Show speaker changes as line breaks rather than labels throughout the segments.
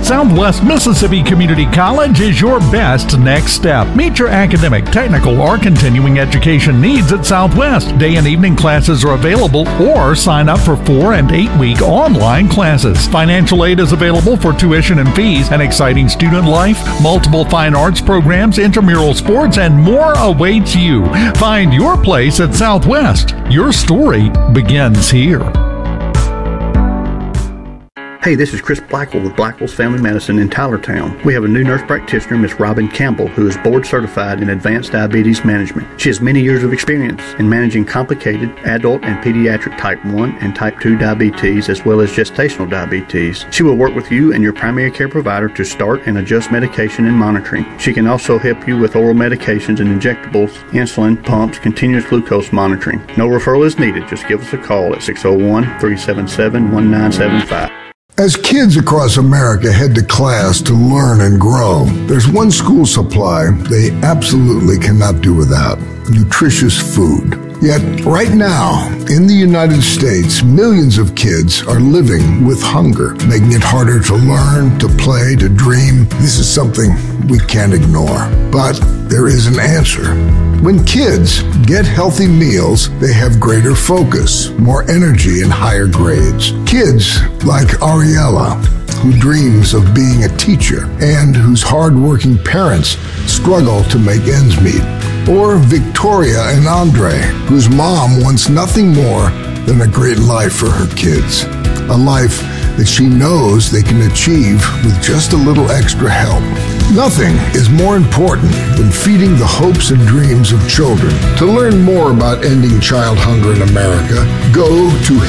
Southwest Mississippi Community College is your best next step. Meet your academic, technical, or continuing education needs at Southwest. Day and evening classes are available, or sign up for 4- and 8-week online classes. Financial aid is available for tuition and fees. An exciting student life, multiple fine arts programs, intramural sports, and more awaits you. Find your place at Southwest. Your story begins here.
Hey, this is Chris Blackwell with Blackwell's Family Medicine in Tylertown. We have a new nurse practitioner, Miss Robin Campbell, who is board certified in advanced diabetes management. She has many years of experience in managing complicated adult and pediatric type 1 and type 2 diabetes, as well as gestational diabetes. She will work with you and your primary care provider to start and adjust medication and monitoring. She can also help you with oral medications and injectables, insulin, pumps, continuous glucose monitoring. No referral is needed. Just give us a call at 601-377-1975.
As kids across America head to class to learn and grow, there's one school supply they absolutely cannot do without: nutritious food. Yet, right now, in the United States, millions of kids are living with hunger, making it harder to learn, to play, to dream. This is something we can't ignore. But there is an answer. When kids get healthy meals, they have greater focus, more energy, and higher grades. Kids like Ariella, who dreams of being a teacher and whose hard-working parents struggle to make ends meet. Or Victoria and Andre, whose mom wants nothing more than a great life for her kids. A life that she knows they can achieve with just a little extra help. Nothing is more important than feeding the hopes and dreams of children. To learn more about ending child hunger in America, go to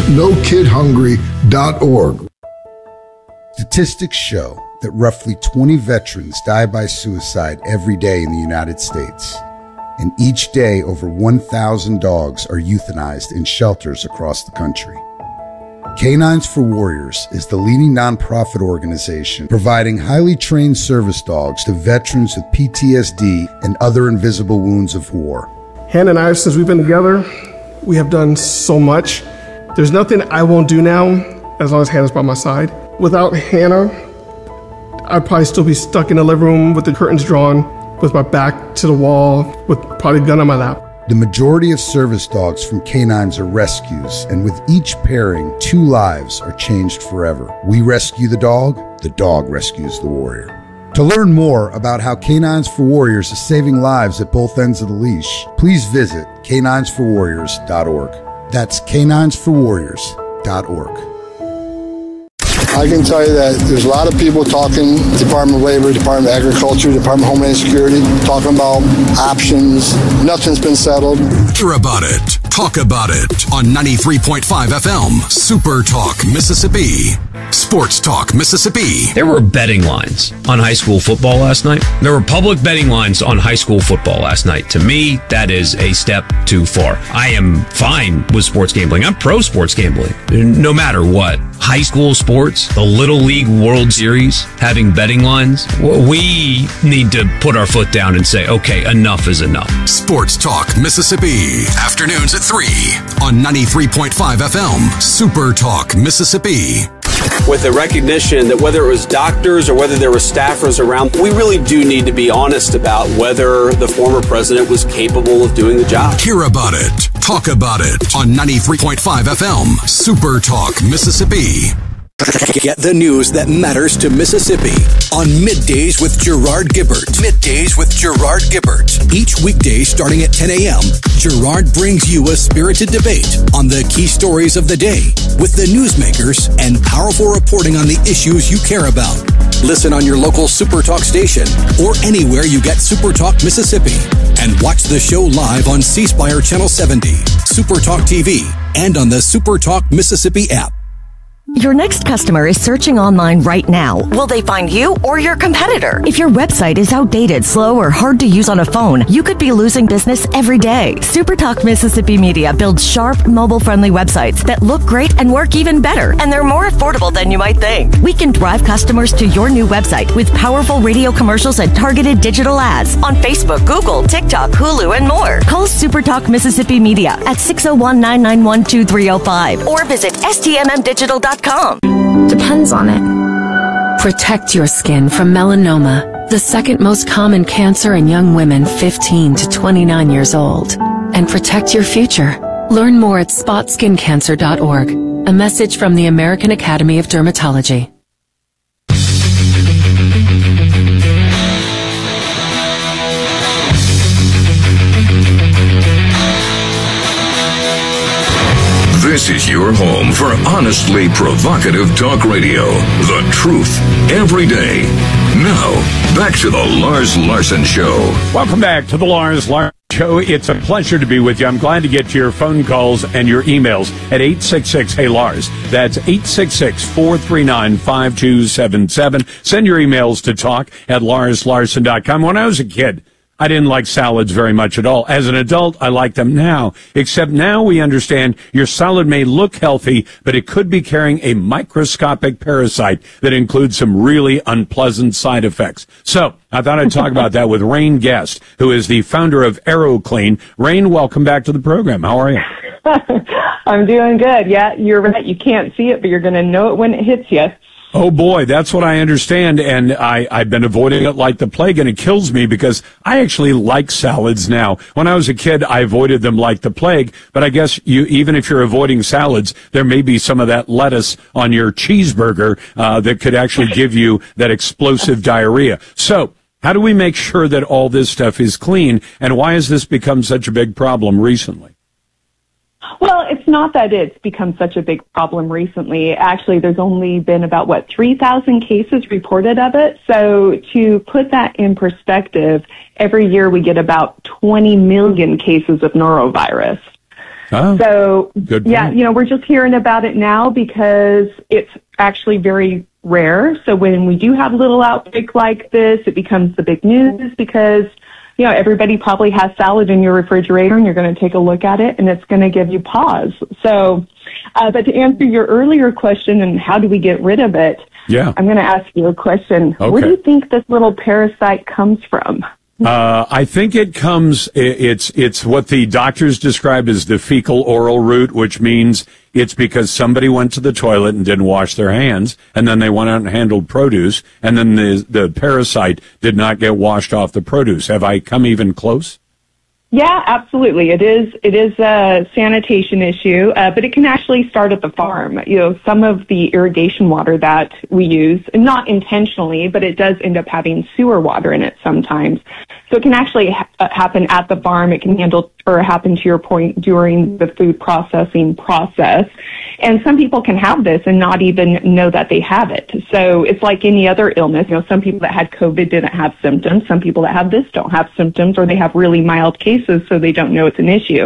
helpnokidhungry.org.
Statistics show that roughly 20 veterans die by suicide every day in the United States. And each day, over 1,000 dogs are euthanized in shelters across the country. Canines for Warriors is the leading nonprofit organization providing highly trained service dogs to veterans with PTSD and other invisible wounds of war.
Hannah and I, since we've been together, we have done so much. There's nothing I won't do now as long as Hannah's by my side. Without Hannah, I'd probably still be stuck in the living room with the curtains drawn, with my back to the wall, with probably a gun on my lap.
The majority of service dogs from Canines are rescues, and with each pairing, 2 lives are changed forever. We rescue the dog rescues the warrior. To learn more about how Canines for Warriors is saving lives at both ends of the leash, please visit caninesforwarriors.org. That's caninesforwarriors.org.
I can tell you that there's a lot of people talking, Department of Labor, Department of Agriculture, Department of Homeland Security, talking about options. Nothing's been settled.
Hear about it. Talk about it on 93.5 FM, Super Talk, Mississippi. Sports Talk, Mississippi.
There were betting lines on high school football last night. There were public betting lines on high school football last night. To me, that is a step too far. I am fine with sports gambling. I'm pro sports gambling, no matter what. High school sports, the Little League World Series, having betting lines, we need to put our foot down and say, okay, enough is enough.
Sports Talk, Mississippi. Afternoons at 3 on 93.5 FM, Super Talk, Mississippi.
With the recognition that whether it was doctors or whether there were staffers around, we really do need to be honest about whether the former president was capable of doing the job.
Hear about it. Talk about it on 93.5 FM, Super Talk, Mississippi.
Get the news that matters to Mississippi on Middays with Gerard Gibbert. Middays with Gerard Gibbert. Each weekday starting at 10 a.m., Gerard brings you a spirited debate on the key stories of the day with the newsmakers and powerful reporting on the issues you care about. Listen on your local Super Talk station or anywhere you get Super Talk Mississippi. And watch the show live on C Spire Channel 70, Super Talk TV, and on the Super Talk Mississippi app.
Your next customer is searching online right now. Will they find you or your competitor? If your website is outdated, slow, or hard to use on a phone, you could be losing business every day. SuperTalk Mississippi Media builds sharp, mobile-friendly websites that look great and work even better, and they're more affordable than you might think. We can drive customers to your new website with powerful radio commercials and targeted digital ads on Facebook, Google, TikTok, Hulu, and more. Call SuperTalk Mississippi Media at 601-991-2305 or visit stmmdigital.com.
Depends on it. Protect your skin from melanoma, the second most common cancer in young women 15 to 29 years old. And protect your future. Learn more at spotskincancer.org. A message from the American Academy of Dermatology.
This is your home for honestly provocative talk radio. The truth every day. Now, back to the Lars Larson Show.
Welcome back to the Lars Larson Show. It's a pleasure to be with you. I'm glad to get to your phone calls and your emails at 866-HEY-LARS. That's 866-439-5277. Send your emails to talk@LarsLarson.com. When I was a kid, I didn't like salads very much at all. As an adult, I like them now, except now we understand your salad may look healthy, but it could be carrying a microscopic parasite that includes some really unpleasant side effects. So I thought I'd talk about that with Rain Guest, who is the founder of AeroClean. Rain, welcome back to the program. How are you?
I'm doing good. Yeah, you're right. You can't see it, but you're going to know it when it hits you.
Oh, boy, that's what I understand, and I've been avoiding it like the plague, and it kills me because I actually like salads now. When I was a kid, I avoided them like the plague, but I guess even if you're avoiding salads, there may be some of that lettuce on your cheeseburger that could actually give you that explosive diarrhea. So how do we make sure that all this stuff is clean, and why has this become such a big problem recently?
Well, it's not that it's become such a big problem recently. Actually, there's only been about, 3,000 cases reported of it. So to put that in perspective, every year we get about 20 million cases of norovirus.
Oh,
so,
good
yeah,
point.
we're just hearing about it now because it's actually very rare. So when we do have a little outbreak like this, it becomes the big news because everybody probably has salad in your refrigerator and you're going to take a look at it and it's going to give you pause. So, but to answer your earlier question and how do we get rid of it?
Yeah.
I'm going to ask you a question.
Okay.
Where do you think this little parasite comes from?
I think it comes, it's what the doctors described as the fecal oral route, which means it's because somebody went to the toilet and didn't wash their hands, and then they went out and handled produce, and then the parasite did not get washed off the produce. Have I come even close?
Yeah, absolutely. It is a sanitation issue, but it can actually start at the farm. Some of the irrigation water that we use, not intentionally, but it does end up having sewer water in it sometimes. So it can actually happen at the farm. It can happen to your point during the food processing process. And some people can have this and not even know that they have it. So it's like any other illness. Some people that had COVID didn't have symptoms. Some people that have this don't have symptoms, or they have really mild cases, so they don't know it's an issue.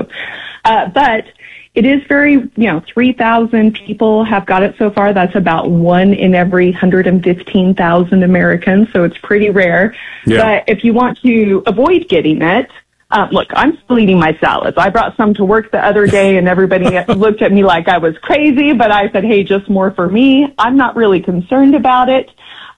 But it is very, 3,000 people have got it so far. That's about 1 in every 115,000 Americans, so it's pretty rare.
Yeah.
But if you want to avoid getting it, look, I'm still eating my salads. I brought some to work the other day and everybody looked at me like I was crazy, but I said, hey, just more for me. I'm not really concerned about it.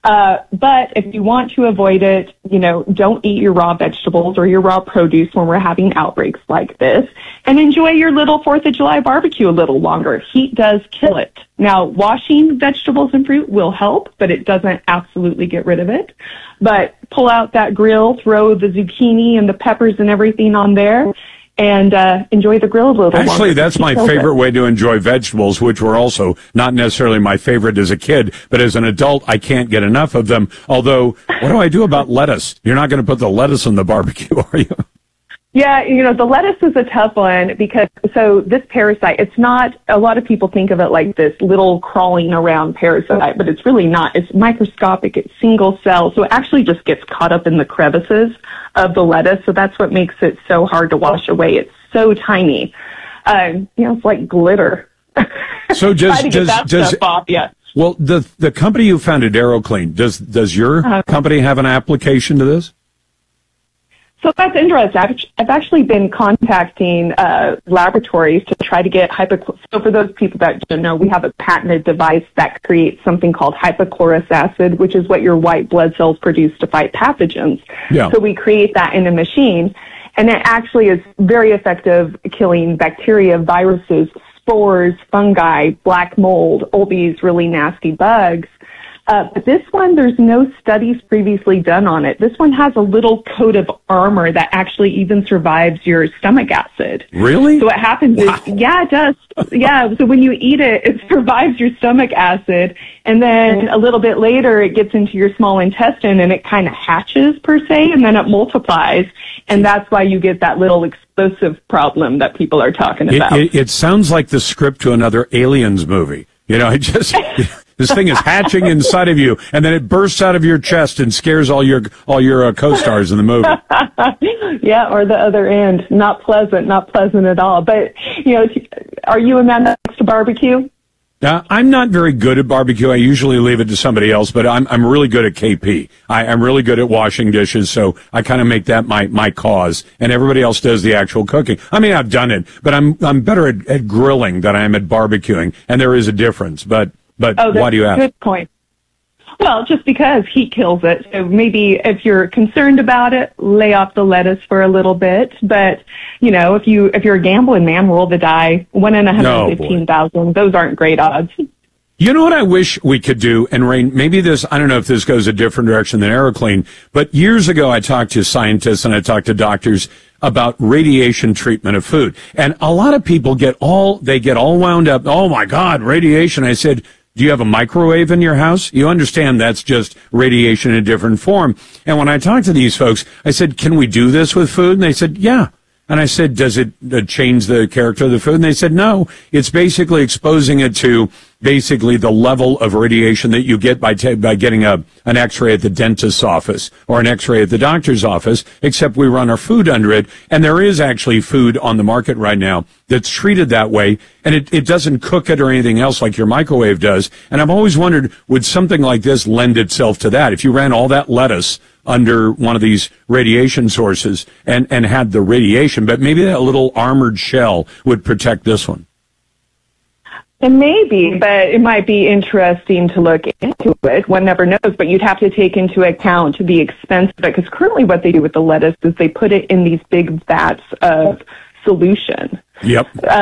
But if you want to avoid it, don't eat your raw vegetables or your raw produce when we're having outbreaks like this, and enjoy your little 4th of July barbecue a little longer. Heat does kill it. Now, washing vegetables and fruit will help, but it doesn't absolutely get rid of it. But pull out that grill, throw the zucchini and the peppers and everything on there, and enjoy the grill a little longer.
Actually, that's my favorite way to enjoy vegetables, which were also not necessarily my favorite as a kid, but as an adult, I can't get enough of them. Although, what do I do about lettuce? You're not going to put the lettuce on the barbecue, are you?
Yeah, the lettuce is a tough one because, so this parasite, it's not, a lot of people think of it like this little crawling around parasite, but it's really not. It's microscopic, it's single cell, so it actually just gets caught up in the crevices of the lettuce, so that's what makes it so hard to wash away. It's so tiny. It's like glitter.
So
Try to get that stuff off, yeah.
Well, the company you founded, AeroClean, does your company have an application to this?
So that's interesting. I've actually been contacting laboratories to try to get so for those people that don't know, we have a patented device that creates something called hypochlorous acid, which is what your white blood cells produce to fight pathogens.
Yeah.
So we create that in a machine, and it actually is very effective killing bacteria, viruses, spores, fungi, black mold, all these really nasty bugs. But this one, there's no studies previously done on it. This one has a little coat of armor that actually even survives your stomach acid.
Really?
So what happens is, yeah, it does. Yeah, so when you eat it, it survives your stomach acid, and then a little bit later, it gets into your small intestine, and it kind of hatches, per se, and then it multiplies, and that's why you get that little explosive problem that people are talking about.
It sounds like the script to another Aliens movie. You know, it just... This thing is hatching inside of you, and then it bursts out of your chest and scares all your co-stars in the movie.
Yeah, or the other end. Not pleasant at all. But, you know, are you a man that likes to barbecue?
I'm not very good at barbecue. I usually leave it to somebody else, but I'm really good at KP. I'm really good at washing dishes, so I kind of make that my cause, and everybody else does the actual cooking. I mean, I've done it, but I'm better at grilling than I am at barbecuing, and there is a difference, But why do you ask?
Good point. Well, just because heat kills it. So maybe if you're concerned about it, lay off the lettuce for a little bit. But, you know, if you're a gambling man, roll the die. 1 in 115,000. Those aren't great odds.
You know what I wish we could do, and Rain, maybe this, I don't know if this goes a different direction than Aeroclean, but years ago I talked to scientists and I talked to doctors about radiation treatment of food. And a lot of people get all wound up. Oh my God, radiation. I said, do you have a microwave in your house? You understand that's just radiation in a different form. And when I talked to these folks, I said, can we do this with food? And they said, yeah. And I said, does it change the character of the food? And they said, no. It's basically exposing it to basically the level of radiation that you get by getting an X-ray at the dentist's office or an X-ray at the doctor's office, except we run our food under it. And there is actually food on the market right now that's treated that way, and it doesn't cook it or anything else like your microwave does. And I've always wondered, would something like this lend itself to that? If you ran all that lettuce under one of these radiation sources and had the radiation, but maybe that little armored shell would protect this one.
It may be, but it might be interesting to look into it. One never knows, but you'd have to take into account the expense of it, because currently what they do with the lettuce is they put it in these big vats of solution.
Yep.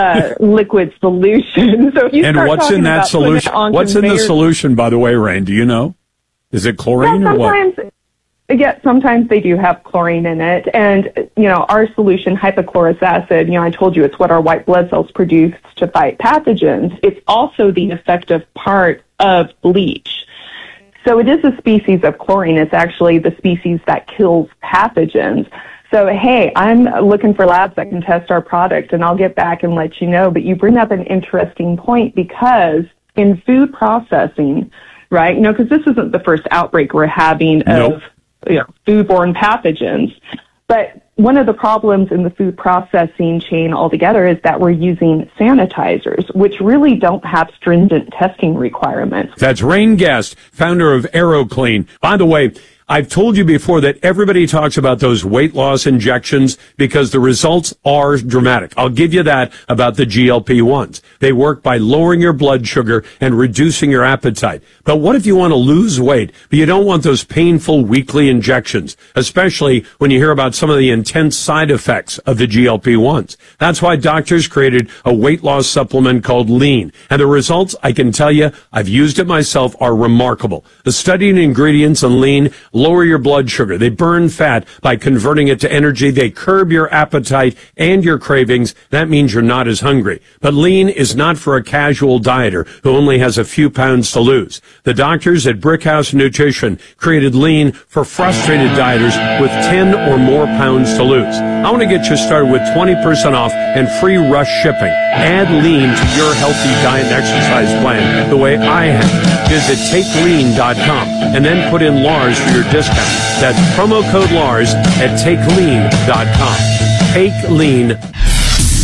Liquid solution. So if you
and what's in that solution? What's in the solution, by the way, Rain? Do you know? Is it chlorine or what?
Yeah, sometimes they do have chlorine in it. And, you know, our solution, hypochlorous acid, you know, I told you it's what our white blood cells produce to fight pathogens. It's also the effective part of bleach. So it is a species of chlorine. It's actually the species that kills pathogens. So, hey, I'm looking for labs that can test our product, and I'll get back and let you know. But you bring up an interesting point, because in food processing, right, you know, because this isn't the first outbreak we're having of foodborne pathogens. But one of the problems in the food processing chain altogether is that we're using sanitizers, which really don't have stringent testing requirements.
That's Rain Guest, founder of Aeroclean. By the way, I've told you before that everybody talks about those weight loss injections because the results are dramatic. I'll give you that about the GLP-1s. They work by lowering your blood sugar and reducing your appetite. But what if you want to lose weight, but you don't want those painful weekly injections, especially when you hear about some of the intense side effects of the GLP-1s? That's why doctors created a weight loss supplement called Lean. And the results, I can tell you, I've used it myself, are remarkable. The studied ingredients in Lean lower your blood sugar. They burn fat by converting it to energy. They curb your appetite and your cravings. That means you're not as hungry. But Lean is not for a casual dieter who only has a few pounds to lose. The doctors at Brickhouse Nutrition created Lean for frustrated dieters with 10 or more pounds to lose. I want to get you started with 20% off and free rush shipping. Add Lean to your healthy diet and exercise plan the way I have. Visit TakeLean.com and then put in Lars for your discount. That's promo code Lars at TakeLean.com. TakeLean.com.